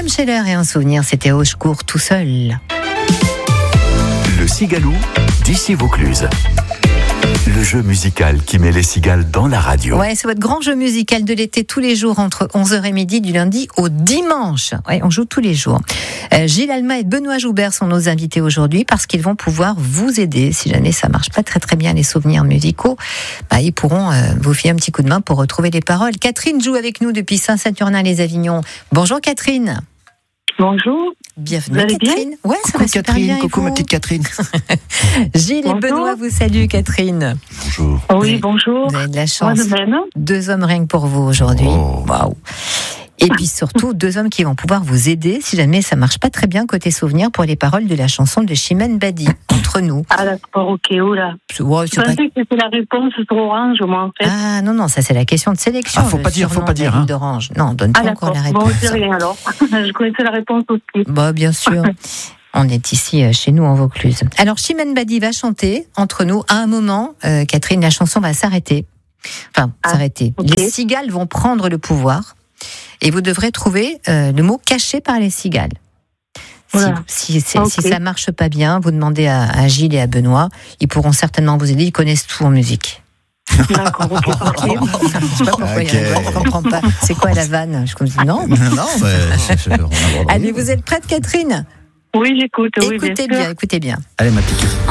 William Scheller et un souvenir, c'était Au secours tout seul. Le Cigalou d'ici Vaucluse. Le jeu musical qui met les cigales dans la radio. Ouais, c'est votre grand jeu musical de l'été tous les jours entre 11h et midi du lundi au dimanche. Ouais, on joue tous les jours. Gilles Alma et Benoît Joubert sont nos invités aujourd'hui parce qu'ils vont pouvoir vous aider. Si jamais ça marche pas très bien les souvenirs musicaux, ils pourront vous filer un petit coup de main pour retrouver les paroles. Catherine joue avec nous depuis Saint-Saturnin-les-Avignon. Bonjour Catherine. Bonjour. Bienvenue vous allez Catherine. Bien Ouais, ça coucou va super Catherine, bien. coucou ma petite Catherine. Gilles Bonjour. et Benoît vous saluent Catherine. Bonjour. Oui, bonjour. Vous avez de la Moi chance. de même. 2 hommes rien que pour vous aujourd'hui. Oh. Waouh. Et puis surtout, 2 hommes qui vont pouvoir vous aider si jamais ça marche pas très bien côté souvenir pour les paroles de la chanson de Chimène Badi, Entre nous. Ah d'accord, ok, oula. Ouais, Je pensais que c'était la réponse sur Orange, moi, en fait. Ah non, ça c'est la question de sélection. Ah, faut le pas dire, surnom hein. d'Orange. Non, on donne pas encore d'accord. la Bon, réponse. c'est rien alors. Je connaissais la réponse aussi. Bien sûr. On est ici chez nous en Vaucluse. Alors Chimène Badi va chanter Entre nous. À un moment, Catherine, la chanson va s'arrêter. Enfin, s'arrêter. ok. Les cigales vont prendre le pouvoir et vous devrez trouver le mot caché par les cigales. Voilà. Si Ok. ça marche pas bien, vous demandez à Gilles et à Benoît. Ils pourront certainement vous aider. Ils connaissent tout en musique. D'accord, ok, parfait. Je sais pas pourquoi il y en a, je comprends pas. C'est quoi la vanne? Je comprends. Non. Non, mais on aborde. Allez, vous êtes prête, Catherine? Oui, j'écoute. Oui, Écoutez bien sûr. bien, écoutez bien. Allez ma petite.